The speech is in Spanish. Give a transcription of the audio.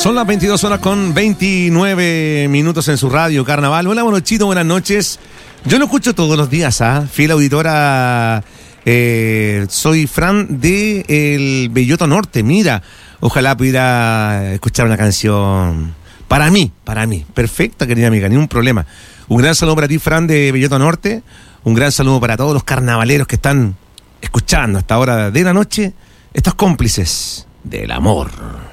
Son las 22 horas con 29 minutos en su radio Carnaval. Hola, Monochito, buenas noches. Yo lo escucho todos los días, fiel auditora. Soy Fran de El Belloto Norte. Mira, ojalá pudiera escuchar una canción para mí. Perfecta, querida amiga, ni un problema. Un gran saludo para ti, Fran de Belloto Norte. Un gran saludo para todos los carnavaleros que están escuchando a esta hora de la noche, estos cómplices del amor.